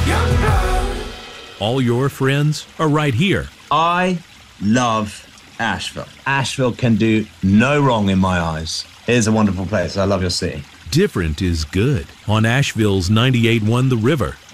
All your friends are right here. I love Asheville. Asheville can do no wrong in my eyes. It is a wonderful place. I love your city. Different is good on Asheville's 98.1 The River.